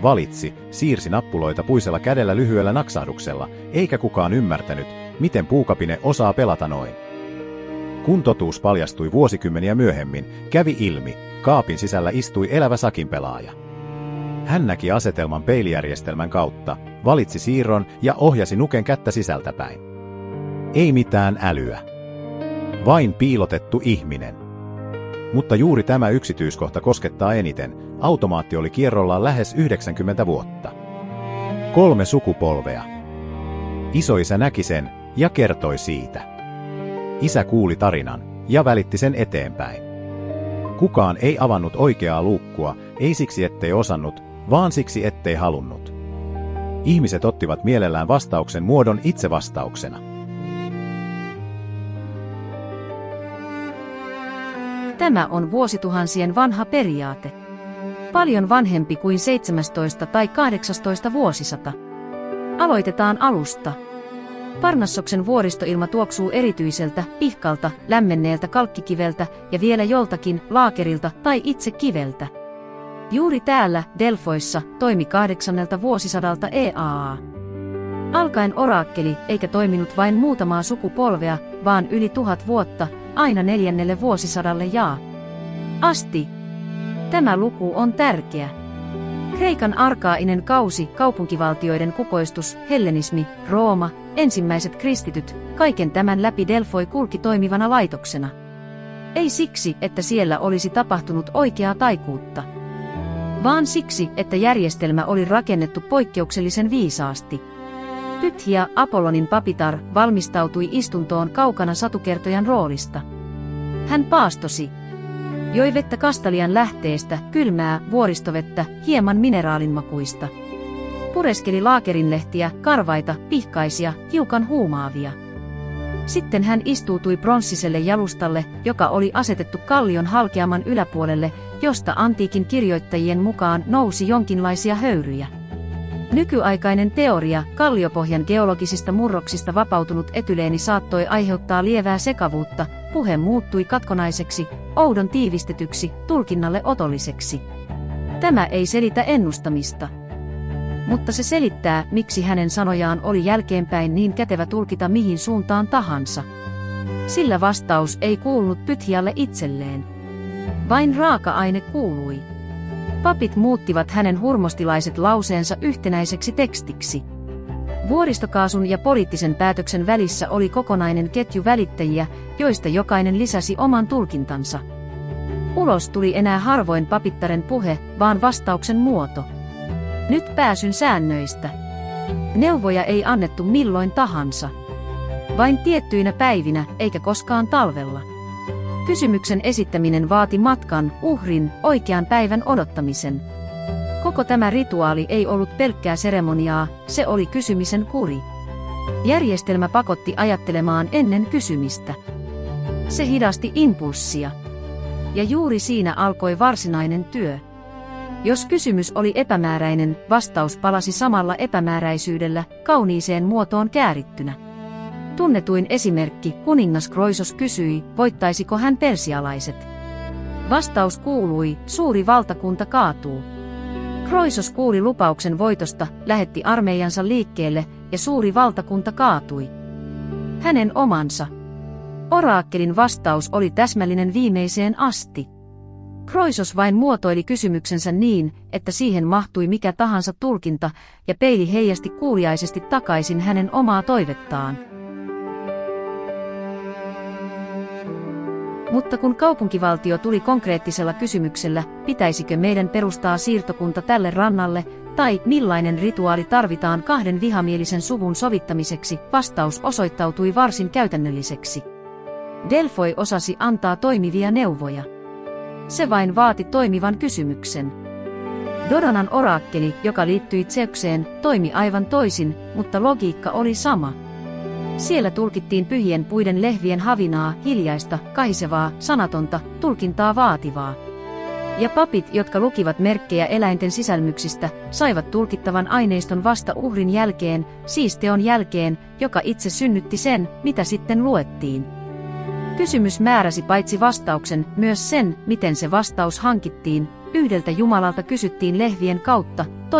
valitsi, siirsi nappuloita puisella kädellä lyhyellä naksahduksella, eikä kukaan ymmärtänyt, miten puukapine osaa pelata noin. Kun totuus paljastui vuosikymmeniä myöhemmin, kävi ilmi, kaapin sisällä istui elävä sakinpelaaja. Hän näki asetelman peilijärjestelmän kautta, valitsi siirron ja ohjasi nuken kättä sisältäpäin. Ei mitään älyä. Vain piilotettu ihminen. Mutta juuri tämä yksityiskohta koskettaa eniten. Automaatti oli kierrollaan lähes 90 vuotta. 3 sukupolvea. Isoisä näki sen ja kertoi siitä. Isä kuuli tarinan ja välitti sen eteenpäin. Kukaan ei avannut oikeaa luukkua, ei siksi ettei osannut, vaan siksi ettei halunnut. Ihmiset ottivat mielellään vastauksen muodon itse vastauksena. Tämä on vuosituhansien vanha periaate. Paljon vanhempi kuin 17 tai 18 vuosisata. Aloitetaan alusta. Parnassoksen vuoristoilma tuoksuu erityiseltä, pihkalta, lämmenneeltä kalkkikiveltä ja vielä joltakin laakerilta tai itse kiveltä. Juuri täällä, Delfoissa, toimi 8. vuosisadalta EAA. Alkaen oraakkeli eikä toiminut vain muutamaa sukupolvea, vaan yli 1000 vuotta, aina 4. vuosisadalle asti. Tämä luku on tärkeä. Kreikan arkaainen kausi, kaupunkivaltioiden kukoistus, hellenismi, Rooma, ensimmäiset kristityt, kaiken tämän läpi Delfoi kulki toimivana laitoksena. Ei siksi, että siellä olisi tapahtunut oikeaa taikuutta, vaan siksi, että järjestelmä oli rakennettu poikkeuksellisen viisaasti. Pythia, Apollonin papitar, valmistautui istuntoon kaukana satukertojan roolista. Hän paastosi. Joi vettä Kastalian lähteestä, kylmää, vuoristovettä, hieman mineraalinmakuista. Pureskeli laakerinlehtiä, karvaita, pihkaisia, hiukan huumaavia. Sitten hän istuutui pronssiselle jalustalle, joka oli asetettu kallion halkeaman yläpuolelle, josta antiikin kirjoittajien mukaan nousi jonkinlaisia höyryjä. Nykyaikainen teoria, kalliopohjan geologisista murroksista vapautunut etyleeni saattoi aiheuttaa lievää sekavuutta, puhe muuttui katkonaiseksi, oudon tiivistetyksi, tulkinnalle otolliseksi. Tämä ei selitä ennustamista. Mutta se selittää, miksi hänen sanojaan oli jälkeenpäin niin kätevä tulkita mihin suuntaan tahansa. Sillä vastaus ei kuulunut Pythialle itselleen. Vain raaka-aine kuului. Papit muuttivat hänen hurmostilaiset lauseensa yhtenäiseksi tekstiksi. Vuoristokaasun ja poliittisen päätöksen välissä oli kokonainen ketju välittäjiä, joista jokainen lisäsi oman tulkintansa. Ulos tuli enää harvoin papittaren puhe, vaan vastauksen muoto. Nyt pääsyn säännöistä. Neuvoja ei annettu milloin tahansa. Vain tiettyinä päivinä, eikä koskaan talvella. Kysymyksen esittäminen vaati matkan, uhrin, oikean päivän odottamisen. Koko tämä rituaali ei ollut pelkkää seremoniaa, se oli kysymisen kuri. Järjestelmä pakotti ajattelemaan ennen kysymistä. Se hidasti impulssia. Ja juuri siinä alkoi varsinainen työ. Jos kysymys oli epämääräinen, vastaus palasi samalla epämääräisyydellä, kauniiseen muotoon käärittynä. Tunnetuin esimerkki, kuningas Kroisos kysyi, voittaisiko hän persialaiset. Vastaus kuului, suuri valtakunta kaatuu. Kroisos kuuli lupauksen voitosta, lähetti armeijansa liikkeelle, ja suuri valtakunta kaatui. Hänen omansa. Oraakkelin vastaus oli täsmällinen viimeiseen asti. Kroisos vain muotoili kysymyksensä niin, että siihen mahtui mikä tahansa tulkinta, ja peili heijasti kuuliaisesti takaisin hänen omaa toivettaan. Mutta kun kaupunkivaltio tuli konkreettisella kysymyksellä, pitäisikö meidän perustaa siirtokunta tälle rannalle, tai millainen rituaali tarvitaan 2 vihamielisen suvun sovittamiseksi, vastaus osoittautui varsin käytännölliseksi. Delfoi osasi antaa toimivia neuvoja. Se vain vaati toimivan kysymyksen. Dodonan oraakkeli, joka liittyi Zeukseen, toimi aivan toisin, mutta logiikka oli sama. Siellä tulkittiin pyhien puiden lehvien havinaa, hiljaista, kahisevaa, sanatonta, tulkintaa vaativaa. Ja papit, jotka lukivat merkkejä eläinten sisälmyksistä, saivat tulkittavan aineiston vasta uhrin jälkeen, siis teon jälkeen, joka itse synnytti sen, mitä sitten luettiin. Kysymys määräsi paitsi vastauksen, myös sen, miten se vastaus hankittiin. Yhdeltä Jumalalta kysyttiin lehvien kautta,